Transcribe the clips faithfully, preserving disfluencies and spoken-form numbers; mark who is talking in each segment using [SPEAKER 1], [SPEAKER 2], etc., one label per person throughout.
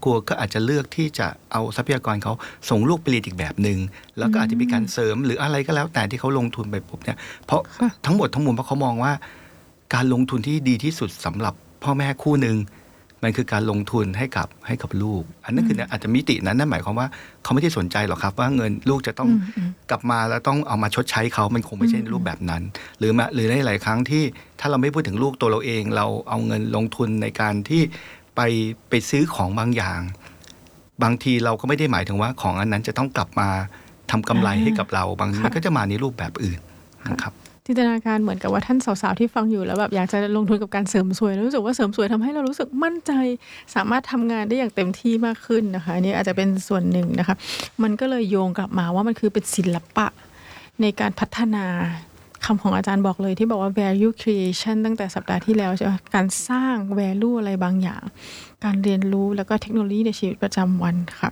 [SPEAKER 1] ครัวก็อาจจะเลือกที่จะเอาทรัพยากรเขาส่งลูกไปเรียนอีกแบบนึงแล้วก็อาจจะมีการเสริมหรืออะไรก็แล้วแต่ที่เขาลงทุนไปปุ๊บเนี่ยเพราะทั้งหมดทั้งมวลเพราะเขามองว่าการลงทุนที่ดีที่สุดสำหรับพ่อแม่คู่นึงมันคือการลงทุนให้กับให้กับลูกอันนั้นคืออาจจะมิตินั้นนั่นหมายความว่าเขาไม่ได้สนใจหรอกครับว่าเงินลูกจะต้องกลับมาแล้วต้องเอามาชดใช้เขามันคงไม่ใช่ในรูปแบบนั้นหรือมาหรือในหลายครั้งที่ถ้าเราไม่พูดถึงลูกตัวเราเองเราเอาเงินลงทุนในการที่ไปไปซื้อของบางอย่างบางทีเราก็ไม่ได้หมายถึงว่าของอันนั้นจะต้องกลับมาทำกำไรให้กับเราบางทีมันก็จะมาในรูปแบบอื่นนะครับ
[SPEAKER 2] จินตนาการเหมือนกับว่าท่านสาวๆที่ฟังอยู่แล้วแบบอยากจะลงทุนกับการเสริมสวยแล้วรู้สึกว่าเสริมสวยทำให้เรารู้สึกมั่นใจสามารถทำงานได้อย่างเต็มที่มากขึ้นนะคะอันนี้อาจจะเป็นส่วนหนึ่งนะคะมันก็เลยโยงกลับมาว่ามันคือเป็นศิลปะในการพัฒนาคำของอาจารย์บอกเลยที่บอกว่า value creation ตั้งแต่สัปดาห์ที่แล้วใช่ไหมการสร้าง value อะไรบางอย่างการเรียนรู้แล้วก็เทคโนโลยีในชีวิตประจำวันค่ะ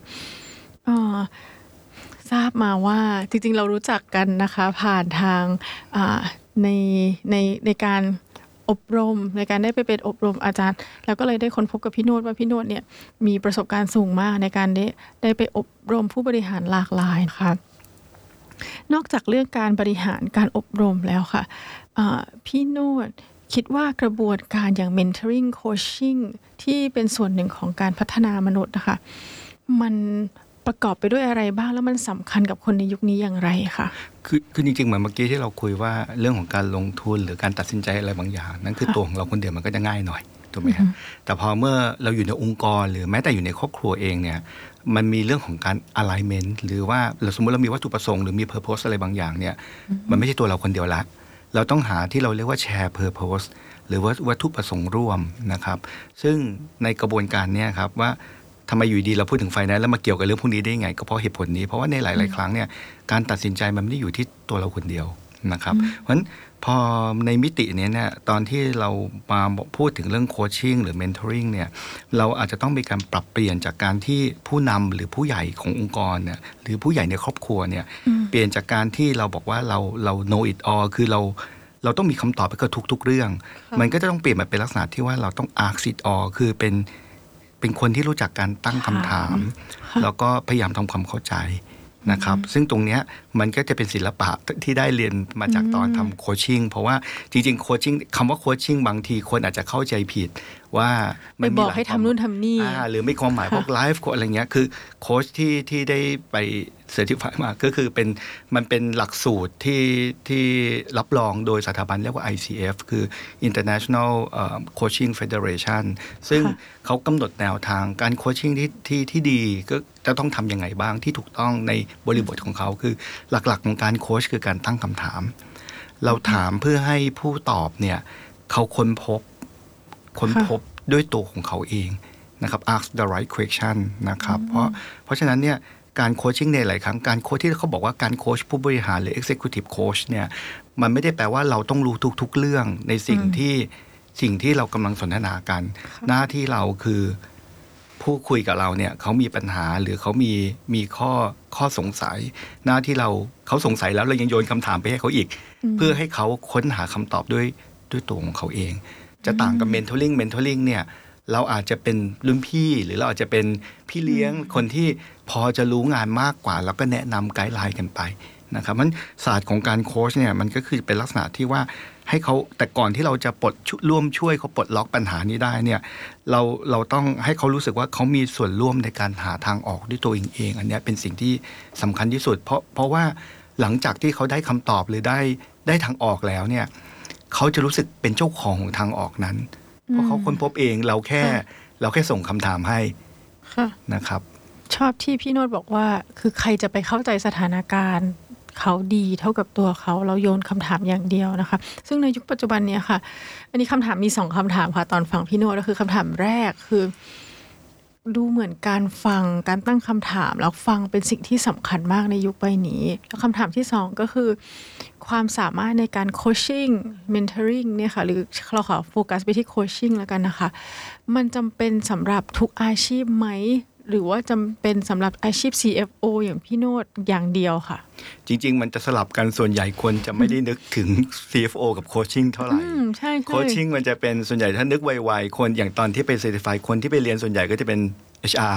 [SPEAKER 2] ทราบมาว่าจริงๆเรารู้จักกันนะคะผ่านทางในในในการอบรมในการได้ไปเป็นอบรมอาจารย์แล้วก็เลยได้ค้นพบกับพี่โนชว่าพี่โนชเนี่ยมีประสบการณ์สูงมากในการได้ได้ไปอบรมผู้บริหารหลากหลายค่ะนอกจากเรื่องการบริหารการอบรมแล้วค่ะพี่โนชคิดว่ากระบวนการอย่าง mentoring coaching ที่เป็นส่วนหนึ่งของการพัฒนามนุษย์นะคะมันประกอบไปด้วยอะไรบ้างแล้วมันสำคัญกับคนในยุคนี้อย่างไรคะ
[SPEAKER 1] คือคือจริงๆเหมือนเมื่อกี้ที่เราคุยว่าเรื่องของการลงทุนหรือการตัดสินใจอะไรบางอย่างนั่นคือตัวของเราคนเดียวมันก็จะง่ายหน่อยถูกไหมครับแต่พอเมื่อเราอยู่ในองค์กรหรือแม้แต่อยู่ในครอบครัวเองเนี่ยมันมีเรื่องของการ alignment หรือว่าเราสมมติเรามีวัตถุประสงค์หรือมี purpose อะไรบางอย่างเนี่ยมันไม่ใช่ตัวเราคนเดียวละเราต้องหาที่เราเรียกว่า share purpose หรือว่าวัตถุประสงค์ร่วมนะครับซึ่งในกระบวนการนี้ครับว่าทำไมอยู่ดีเราพูดถึงไฟแนนซ์แล้วมาเกี่ยวกับเรื่องพวกนี้ได้ยังไงก็เพราะเหตุผลนี้เพราะว่าในหลายๆครั้งเนี่ยการตัดสินใจมันไม่ได้อยู่ที่ตัวเราคนเดียวนะครับเพราะฉะนั้นพอในมิตินี้เนี่ยตอนที่เรามาพูดถึงเรื่องโคชชิ่งหรือเมนทอริงเนี่ยเราอาจจะต้องมีการปรับเปลี่ยนจากการที่ผู้นำหรือผู้ใหญ่ขององค์กรเนี่ยหรือผู้ใหญ่ในครอบครัวเนี่ยเปลี่ยนจากการที่เราบอกว่าเราเรา know it all คือเราเราต้องมีคำตอบไปกับทุกๆเรื่องมันก็จะต้องเปลี่ยนมาเป็นลักษณะที่ว่าเราต้อง ask it all คือเป็นเป็นคนที่รู้จักการตั้งคำถามแล้วก็พยายามทำความเข้าใจนะครับซึ่งตรงนี้มันก็จะเป็นศิลปะที่ได้เรียนมาจากตอนทำโคชชิ่งเพราะว่าจริงๆโคชชิ่งคำว่าโคชชิ่งบางทีคนอาจจะเข้าใจผิดว่า
[SPEAKER 2] มันบอกให้ทำนู่นทำนี่
[SPEAKER 1] หรือไม่ความหมายพวกไลฟ์โค้ชอะไรเงี้ยคือโค้ชที่ที่ได้ไปเซอร์ติฟายมาก็คือเป็นมันเป็นหลักสูตรที่ที่รับรองโดยสถาบันเรียกว่า ไอ ซี เอฟ คือ International Coaching Federation ซึ่งเขากำหนดแนวทางการโคชชิ่งที่ที่ที่ดีก็จะต้องทำยังไงบ้างที่ถูกต้องในบริบทของเขาคือหลักๆของการโค้ชคือการตั้งคำถามเราถามเพื่อให้ผู้ตอบเนี่ยเขาค้นพบค้นพบด้วยตัวของเขาเองนะครับ ask the right question นะครับเพราะเพราะฉะนั้นเนี่ยการโคชชิ่งในหลายครั้งการโค้ชที่เขาบอกว่าการโค้ชผู้บริหารหรือ executive coach เนี่ยมันไม่ได้แปลว่าเราต้องรู้ทุกๆเรื่องในสิ่งที่สิ่งที่เรากำลังสนทนากันหน้าที่เราคือผู้คุยกับเราเนี่ยเขามีปัญหาหรือเขามีมีข้อข้อสงสัยหน้าที่เราเขาสงสัยแล้วเรายังโยนคำถามไปให้เขาอีกเพื่อให้เขาค้นหาคำตอบด้วยด้วยตัวของเขาเองจะต่างกับ mentoring mentoring เนี่ยเราอาจจะเป็นรุ่นพี่หรือเราอาจจะเป็นพี่เลี้ยงคนที่พอจะรู้งานมากกว่าแล้วก็แนะนำไกด์ไลน์กันไปนะครับมันศาสตร์ของการโค้ชเนี่ยมันก็คือเป็นลักษณะที่ว่าให้เขาแต่ก่อนที่เราจะปลดร่วมช่วยเขาปลดล็อกปัญหานี้ได้เนี่ยเราเราต้องให้เขารู้สึกว่าเขามีส่วนร่วมในการหาทางออกด้วยตัวเองเองอันนี้เป็นสิ่งที่สำคัญที่สุดเพราะเพราะว่าหลังจากที่เขาได้คำตอบหรือได้ได้ทางออกแล้วเนี่ยเขาจะรู้สึกเป็นเจ้าของของทางออกนั้นเพราะเขาค้นพบเองเราแค่เราแค่ส่งคำถามให้นะครับ
[SPEAKER 2] ชอบที่พี่โนชบอกว่าคือใครจะไปเข้าใจสถานการณ์เขาดีเท่ากับตัวเขาเราโยนคำถามอย่างเดียวนะคะซึ่งในยุคปัจจุบันเนี่ยค่ะอันนี้คำถามมีสองคำถามค่ะตอนฟังพี่โนชก็คือคำถามแรกคือดูเหมือนการฟังการตั้งคำถามแล้วฟังเป็นสิ่งที่สำคัญมากในยุคใบนี้แล้วคำถามที่สองก็คือความสามารถในการโคชชิ่งเมนทอริงเนี่ยค่ะหรือเราขอโฟกัสไปที่โคชชิ่งแล้วกันนะคะมันจำเป็นสำหรับทุกอาชีพไหมหรือว่าจำเป็นสำหรับอาชีพ ซี เอฟ โอ อย่างพี่โนชอย่างเดียวค่ะ
[SPEAKER 1] จริงๆมันจะสลับกันส่วนใหญ่คนจะไม่ได้นึกถึง ซี เอฟ โอ กับโคชชิ่งเท่าไหร่โคชชิ่งมันจะเป็นส่วนใหญ่ถ้านึกไวๆคนอย่างตอนที่ไปเซอร์ติฟายคนที่ไปเรียนส่วนใหญ่ก็จะเป็น เอช อาร์